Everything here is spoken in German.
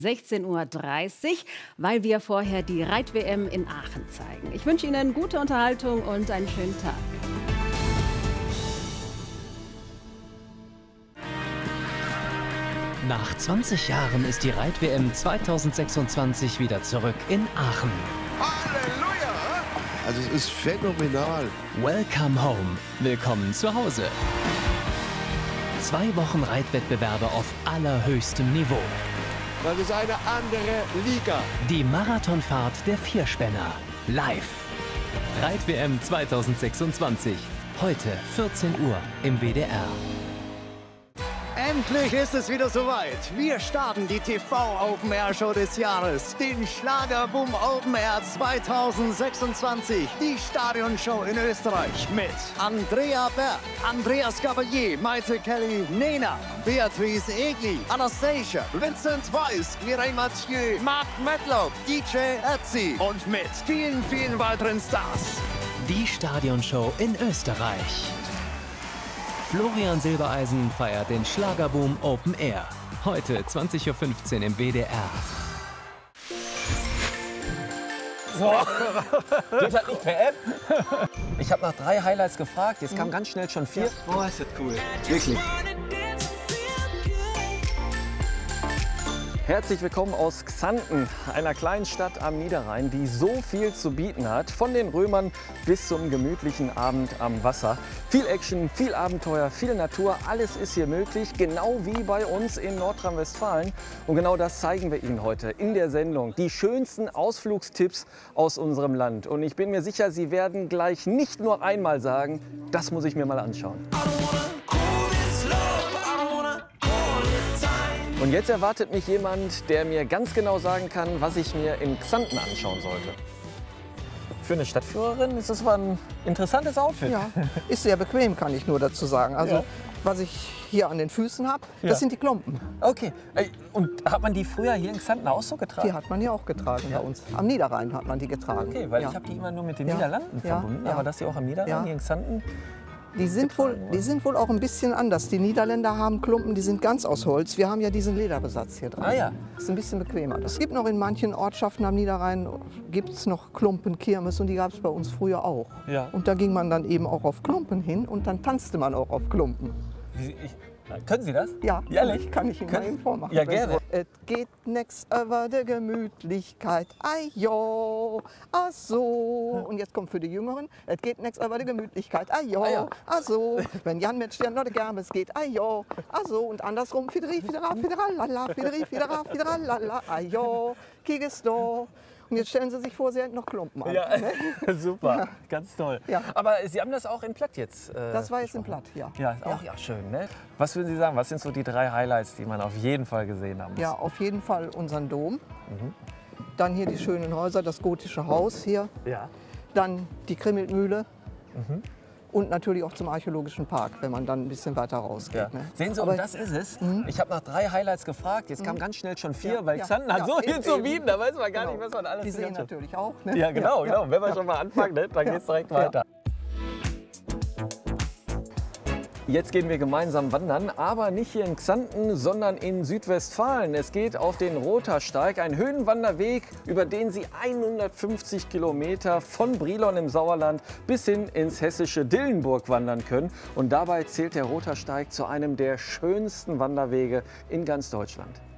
16:30 Uhr, weil wir vorher die Reit-WM in Aachen zeigen. Ich wünsche Ihnen gute Unterhaltung und einen schönen Tag. Nach 20 Jahren ist die Reit-WM 2026 wieder zurück in Aachen. Halleluja! Also es ist phänomenal. Welcome home. Willkommen zu Hause. 2 Wochen Reitwettbewerbe auf allerhöchstem Niveau. Das ist eine andere Liga. Die Marathonfahrt der Vierspänner. Live. Reit-WM 2026. Heute 14 Uhr im WDR. Endlich ist es wieder soweit. Wir starten die TV-Open-Air-Show des Jahres, den Schlagerboom Open Air 2026, die Stadionshow in Österreich mit Andrea Berg, Andreas Gabalier, Maite Kelly, Nena, Beatrice Egli, Anastasia, Vincent Weiss, Mireille Mathieu, Mark Medlock, DJ Ötzi und mit vielen, vielen weiteren Stars. Die Stadionshow in Österreich. Florian Silbereisen feiert den Schlagerboom Open Air. Heute 20:15 Uhr im WDR. So, geht halt nicht per App. Ich habe nach 3 Highlights gefragt, jetzt kam ganz schnell schon 4. Oh, ist das cool. Wirklich. Herzlich willkommen aus Xanten, einer kleinen Stadt am Niederrhein, die so viel zu bieten hat. Von den Römern bis zum gemütlichen Abend am Wasser. Viel Action, viel Abenteuer, viel Natur, alles ist hier möglich, genau wie bei uns in Nordrhein-Westfalen. Und genau das zeigen wir Ihnen heute in der Sendung. Die schönsten Ausflugstipps aus unserem Land. Und ich bin mir sicher, Sie werden gleich nicht nur einmal sagen, das muss ich mir mal anschauen. Und jetzt erwartet mich jemand, der mir ganz genau sagen kann, was ich mir in Xanten anschauen sollte. Für eine Stadtführerin ist das aber ein interessantes Outfit. Ja, ist sehr bequem, kann ich nur dazu sagen. Also, Ja. was ich hier an den Füßen habe, Ja. das sind die Klompen. Okay. Und hat man die früher hier in Xanten auch so getragen? Die hat man ja auch getragen Ja. bei uns. Am Niederrhein hat man die getragen. Okay, weil ja. ich habe die immer nur mit den Ja. Niederlanden Ja. verbunden. Ja. Aber dass sie auch am Niederrhein Ja. hier in Xanten... Die sind wohl auch ein bisschen anders. Die Niederländer haben Klumpen, die sind ganz aus Holz. Wir haben ja diesen Lederbesatz hier dran. Ah ja. Das ist ein bisschen bequemer. Es gibt noch in manchen Ortschaften am Niederrhein gibt's noch Klumpenkirmes und die gab es bei uns früher auch. Ja. Und da ging man dann eben auch auf Klumpen hin und dann tanzte man auch auf Klumpen. Können Sie das? Ja, Ehrlich? kann ich Ihnen mal eben vormachen. Ja, gerne. Es geht nix über die Gemütlichkeit, ai jo, ah so. Und jetzt kommt für die Jüngeren, es geht nix über die Gemütlichkeit, ai jo, Ah ja. ah so. Wenn Jan mit Stern oder Germes geht, ai jo, ah so. Und andersrum, fideri, fidera, fideralala, fideri, fidera, fideralala, ai jo, kiges do. Und jetzt stellen Sie sich vor, Sie hätten noch Klumpen an. Ja, ne? super, Ja. ganz toll. Ja. Aber Sie haben das auch in Platt jetzt. Das war jetzt im Platt, ja. Ja, ist auch ja schön, ne? Was würden Sie sagen, was sind so die 3 Highlights, die man auf jeden Fall gesehen haben muss? Ja, auf jeden Fall unseren Dom. Dann hier die schönen Häuser, das gotische Haus hier. Ja. Dann die Krimmelmühle und natürlich auch zum Archäologischen Park, wenn man dann ein bisschen weiter rausgeht. Ja. Ne? Sehen Sie, Aber und das ist es. Ich habe nach 3 Highlights gefragt, jetzt kam ganz schnell schon 4, Ja, weil ja, Xanten hat ja, so viel eben, zu eben. bieten, da weiß man gar Genau. nicht, was man alles Die sehen sehen kann. natürlich auch. Ne? Ja, genau, Ja, genau. Wenn wir schon mal anfangen, ne, dann Ja. geht es direkt Ja. weiter. Jetzt gehen wir gemeinsam wandern, aber nicht hier in Xanten, sondern in Südwestfalen. Es geht auf den Rothersteig, ein Höhenwanderweg, über den Sie 150 Kilometer von Brilon im Sauerland bis hin ins hessische Dillenburg wandern können. Und dabei zählt der Rothersteig zu einem der schönsten Wanderwege in ganz Deutschland.